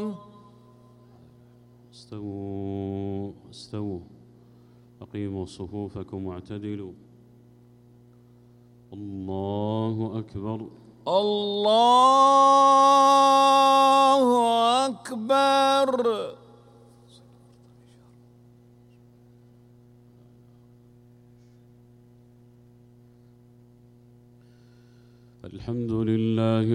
استووا استووا، أقيموا صفوفكم واعتدلوا. الله أكبر. الله أكبر. الحمد لله